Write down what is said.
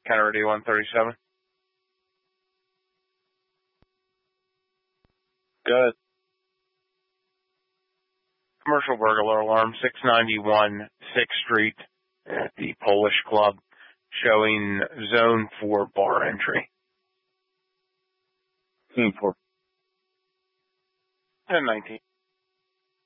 Kennedy 137. Good. Commercial burglar alarm, 691 6th Street at the Polish Club, showing Zone 4 bar entry. Scene 4. 1019.